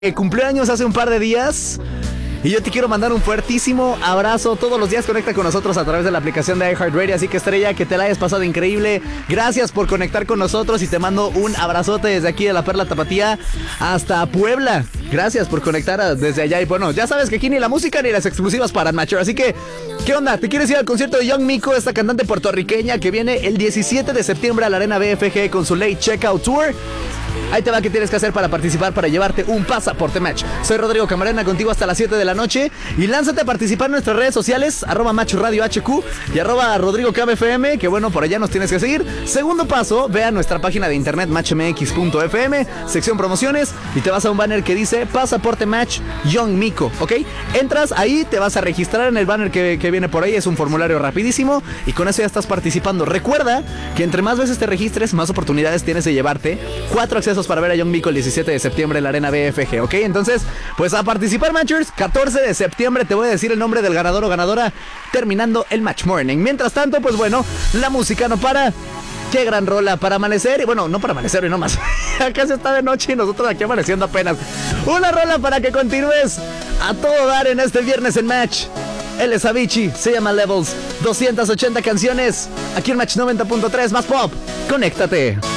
Cumplió años hace un par de días y yo te quiero mandar un fuertísimo abrazo. Todos los días conecta con nosotros a través de la aplicación de iHeartRadio, así que Estrella, que te la hayas pasado increíble. Gracias por conectar con nosotros y te mando un abrazote desde aquí de la Perla Tapatía hasta Puebla. Gracias por conectar desde allá y bueno, ya sabes que aquí ni la música ni las exclusivas paran, macho. Así que, ¿qué onda? ¿Te quieres ir al concierto de Young Miko, esta cantante puertorriqueña que viene el 17 de septiembre a la Arena BFG con su Late Checkout Tour? Ahí te va, ¿qué tienes que hacer para participar, para llevarte un pasaporte match? Soy Rodrigo Camarena, contigo hasta las 7 de la noche. Y lánzate a participar en nuestras redes sociales, @MatchRadioHQ y @RodrigoCamFM, que bueno, por allá nos tienes que seguir. Segundo paso, ve a nuestra página de internet matchmx.fm, sección promociones, y te vas a un banner que dice Pasaporte Match Young Miko, ¿ok? Entras ahí, te vas a registrar en el banner que viene por ahí, es un formulario rapidísimo, y con eso ya estás participando. Recuerda que entre más veces te registres, más oportunidades tienes de llevarte 4 accesos para ver a Young Miko el 17 de septiembre en la Arena BFG, ¿ok? Entonces, pues a participar, matchers. 14 de septiembre te voy a decir el nombre del ganador o ganadora terminando el Match Morning. Mientras tanto, pues bueno, la música no para. Qué gran rola para amanecer. Y bueno, no para amanecer y no más. Acá se está de noche y nosotros aquí amaneciendo apenas. Una rola para que continúes a todo dar en este viernes en Match. Él es Avicii, se llama Levels. 280 canciones. Aquí en Match 90.3, más pop. Conéctate.